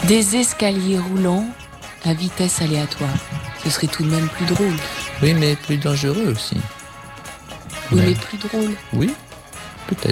Des escaliers roulants à vitesse aléatoire. Ce serait tout de même plus drôle. Oui, mais plus dangereux aussi. Oui, mais plus drôle. Oui, peut-être.